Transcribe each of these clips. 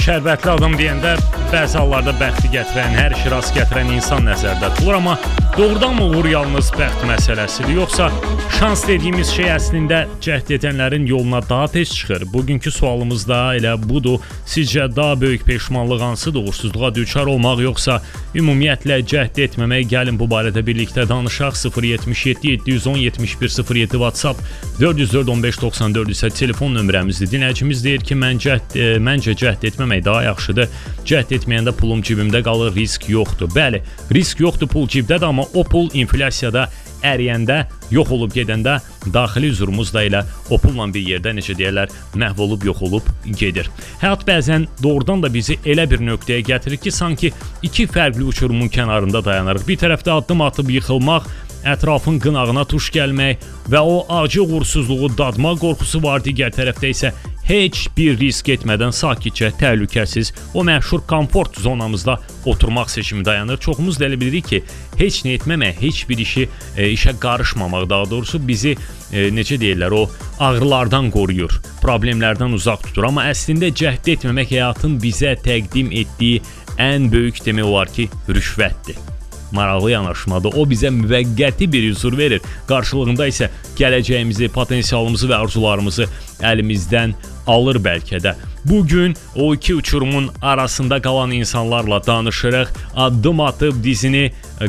şərbətli adam deyəndə bəzi hallarda bəxti gətirən, hər işi rast gətirən insan nəzərdə tutulur, amma doğrudanmı uğur yalnız bəxt məsələsidir, yoxsa şans dediyimiz şey əslində cəhd edənlərin yoluna daha tez çıxır? Bugünkü sualımız da elə budur. Sizcə daha böyük peşmanlıq hansıdır? Uğursuzluğa düçar olmaq, yoxsa ümumiyyətlə cəhd etməmək? Gəlin bu barədə birlikdə danışaq. 077 710 71 07 WhatsApp, 404 15 94 isə telefon nömrəmizdir. Dinləyicimiz deyir ki, məncə cəhd etməmək daha yaxşıdır. Cəhd etməyəndə pulum cibimdə qalır, risk yoxdur. Bəli, risk yoxdur, pul cibdədir, amma o pul inflyasiyada əriyəndə, yox olub gedəndə daxili üzrumuz da elə o pulla bir yerdə, necə deyərlər, məhv olub, yox olub gedir. Həyat bəzən doğrudan da bizi elə bir nöqtəyə gətirir ki, sanki iki fərqli uçurumun kənarında dayanırıq. Bir tərəfdə addım atıb yıxılmaq, ətrafın qınağına tuş gəlmək və o acı uğursuzluğu dadma qorxusu var. Digər tərəfdə isə heç bir risk etmədən sakitcə, təhlükəsiz, o məşhur komfort zonamızda oturmaq seçimi dayanır. Çoxumuz da elə bilirik ki, heç nə etməmək, heç bir işə qarışmamaq, daha doğrusu bizi necə deyirlər, o ağrılardan qoruyur, problemlərdən uzaq tutur. Amma əslində cəhd etməmək həyatın bizə təqdim etdiyi ən böyük demək olar ki, rüşvətdir. Maraqlı yanaşmadır. O bizə müvəqqəti bir huzur verir. Qarşılığında isə gələcəyimizi, potensialımızı və arzularımızı əlimizdən alır bəlkə də. Bugün o iki uçurumun arasında qalan insanlarla danışırıq. Addım atıb dizini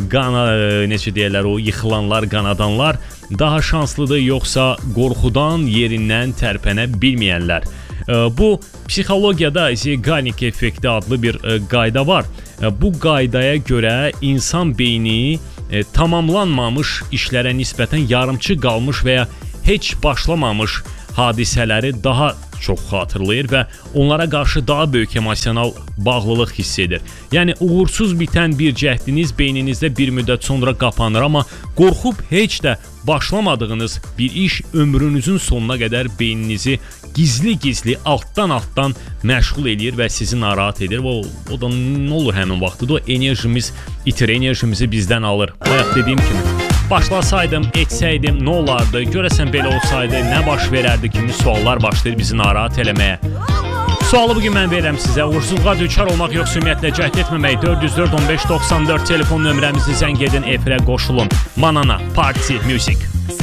necə deyirlər, o yıxılanlar, qanadanlar daha şanslıdır, yoxsa qorxudan yerindən tərpənə bilməyənlər? Bu psixologiyada Zeigarnik effekti adlı bir qayda var. Bu qaydaya görə insan beyni tamamlanmamış işlərə nisbətən yarımçı qalmış və ya heç başlamamış hadisələri daha çox xatırlayır və onlara qarşı daha böyük emosional bağlılıq hiss edir. Yəni uğursuz bitən bir cəhdiniz beyninizdə bir müddət sonra qapanır, amma qorxub heç də başlamadığınız bir iş ömrünüzün sonuna qədər beyninizi gizli-gizli altdan məşğul edir və sizi narahat edir. O da nə olur həmin vaxtda? O enerjimiz itir, enerjimizi bizdən alır. Bayaq dediyim kimi, başlasaydım, etsəydim, nə olardı? Görəsən belə olsaydı, nə baş verərdi kimi suallar başlayır bizi narahat eləməyə. Sualı bugün mən verirəm sizə. Uğursuzluğa düçar olmaq, yoxsa ümumiyyətlə cəhd etməmək? 404 15 94 telefon nömrəmizi zəng edin, efirə qoşulun. Manana, Party Music.